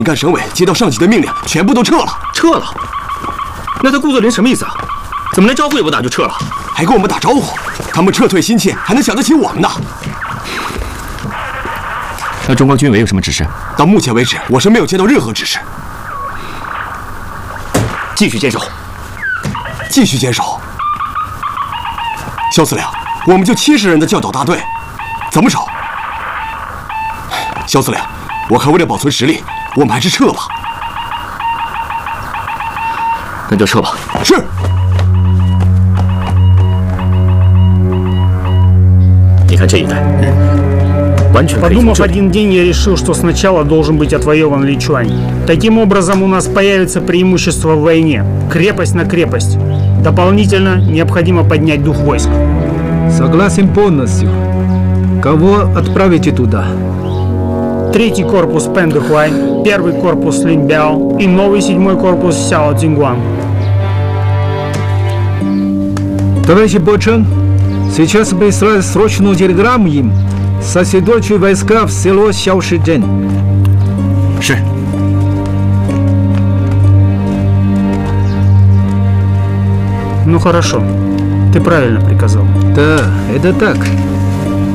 干省委接到上级的命令，全部都撤了。 撤了？那他顾作霖什么意思啊？怎么连招呼也不打就撤了？ 还跟我们打招呼？他们撤退心切，还能想得起我们呢？ 那中国军委有什么指示？ 到目前为止，我是没有接到任何指示。 继续坚守。 继续坚守。肖司令，我们就70人的教导大队，怎么守？肖司令，我看为了保存实力，我们还是撤吧。 那就撤吧。 是。 你看这一带，完全可以从这里。 Подумав один день, я решил, что сначала должен быть отвоеван Личуань. Таким образом, у нас появится преимущество в войне. Крепость на крепость. Дополнительно необходимо поднять дух войск. Согласен полностью. Кого отправите туда? 3-й корпус Пэндухуай, 1-й корпус Линьбяо и новый 7-й корпус Сяо Цзиньгуан. Товарищ Бочан, сейчас прислать срочную телеграмму им. Сосредоточить войска в село Сяошидзhen. 是。 Ну хорошо, ты правильно приказал. Да, это так.